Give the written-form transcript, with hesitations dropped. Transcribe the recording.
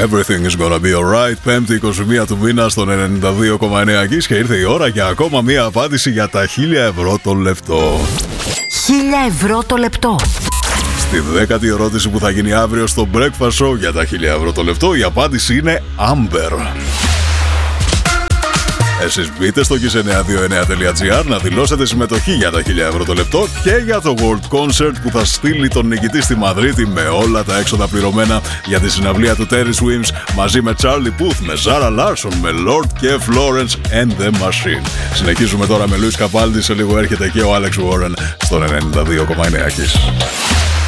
Everything is gonna be alright. 5η 21 του μήνα στον 92,9 εκεί και ήρθε η ώρα για ακόμα μία απάντηση για τα 1.000 ευρώ το λεπτό. 1.000 ευρώ το λεπτό. Στη 10η ερώτηση που θα γίνει αύριο στο Breakfast Show για τα 1.000 ευρώ το λεπτό, η απάντηση είναι Amber. Εσείς μπείτε στο kiss929.gr να δηλώσετε συμμετοχή για τα 1.000 ευρώ το λεπτό και για το World Concert που θα στείλει τον νικητή στη Μαδρίτη με όλα τα έξοδα πληρωμένα για τη συναυλία του Terry Swims μαζί με Charlie Puth, με Zara Larsson, με Lord και Florence and the Machine. Συνεχίζουμε τώρα με Luis Capaldi, σε λίγο έρχεται και ο Alex Warren στον 92,9 Kiss.